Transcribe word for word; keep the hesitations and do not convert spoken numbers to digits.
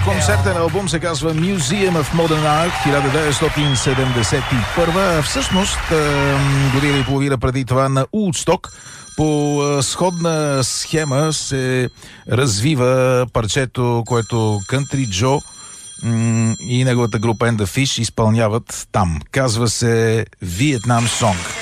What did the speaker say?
концертен албум се казва Museum of Modern Art хиляда деветстотин седемдесет и първа. Всъщност, година и половина преди това на Woodstock по сходна схема се развива парчето, което Country Joe и неговата група And The Fish изпълняват там. Казва се Vietnam Song.